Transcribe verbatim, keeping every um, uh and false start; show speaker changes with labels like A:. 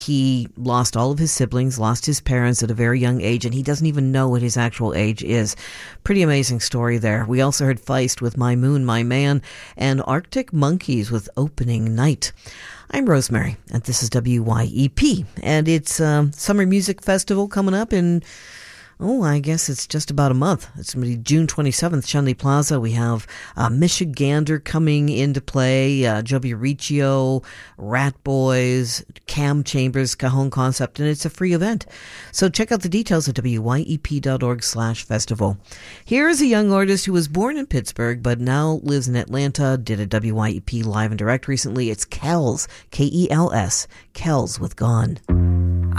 A: He lost all of his siblings, lost his parents at a very young age, and he doesn't even know what his actual age is. Pretty amazing story there. We also heard Feist with My Moon, My Man, and Arctic Monkeys with Opening Night. I'm Rosemary, and this is W Y E P, and it's um, Summer Music Festival coming up in... Oh, I guess it's just about a month. It's going to be June twenty-seventh, Shenley Plaza. We have uh, Michigander coming into play, uh, Joby Riccio, Rat Boys, Cam Chambers, Cajon Concept, and it's a free event. So check out the details at W Y E P dot org slash festival. Here is a young artist who was born in Pittsburgh but now lives in Atlanta, did a W Y E P Live and Direct recently. It's Kells, K E L S, Kells with Gone.